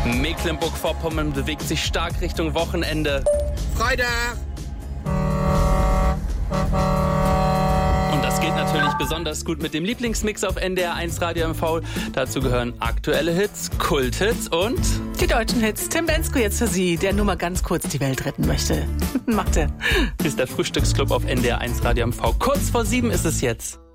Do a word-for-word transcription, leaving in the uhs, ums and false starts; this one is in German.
Mecklenburg-Vorpommern bewegt sich stark Richtung Wochenende. Freitag! Und das geht natürlich besonders gut mit dem Lieblingsmix auf N D R eins Radio M V. Dazu gehören aktuelle Hits, Kulthits und die deutschen Hits. Tim Bensko jetzt für Sie, der nur mal ganz kurz die Welt retten möchte. Macht er. Hier ist der Frühstücksclub auf N D R eins Radio M V. Kurz vor sieben ist es jetzt.